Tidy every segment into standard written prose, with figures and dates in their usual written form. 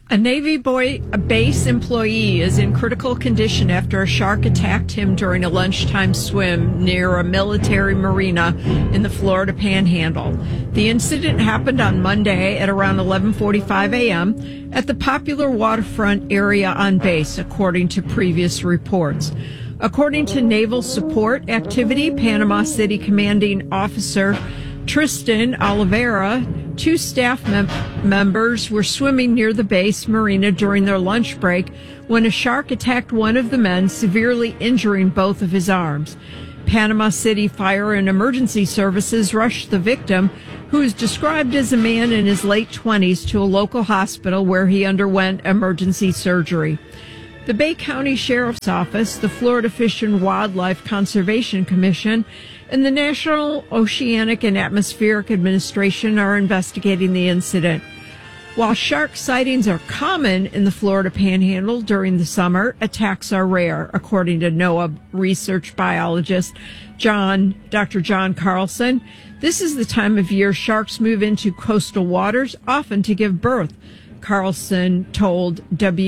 A Navy base employee is in critical condition after a shark attacked him during a lunchtime swim near a military marina in the Florida Panhandle. The incident happened on Monday at around 11:45 a.m. at the popular waterfront area on base, according to previous reports. According to Naval Support Activity, Panama City Commanding Officer Tristan Oliveira, two staff members were swimming near the base marina during their lunch break when a shark attacked one of the men, severely injuring both of his arms. Panama City Fire and Emergency Services rushed the victim, who is described as a man in his late 20s, to a local hospital where he underwent emergency surgery. The Bay County Sheriff's Office, the Florida Fish and Wildlife Conservation Commission, and the National Oceanic and Atmospheric Administration are investigating the incident. While shark sightings are common in the Florida Panhandle during the summer, attacks are rare, according to NOAA research biologist Dr. John Carlson. This is the time of year sharks move into coastal waters, often to give birth, Carlson told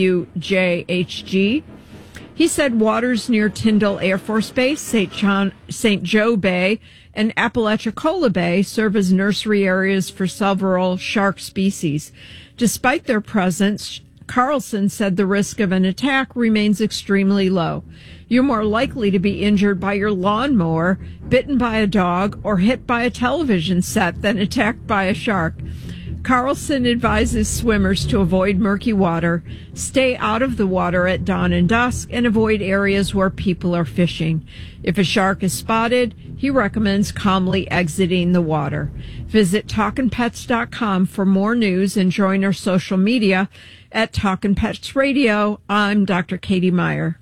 WJHG. He said waters near Tyndall Air Force Base, St. Joe Bay, and Apalachicola Bay serve as nursery areas for several shark species. Despite their presence, Carlson said the risk of an attack remains extremely low. You're more likely to be injured by your lawnmower, bitten by a dog, or hit by a television set than attacked by a shark. Carlson advises swimmers to avoid murky water, stay out of the water at dawn and dusk, and avoid areas where people are fishing. If a shark is spotted, he recommends calmly exiting the water. Visit TalkinPets.com for more news and join our social media at Talkin' Pets Radio. I'm Dr. Katie Meyer.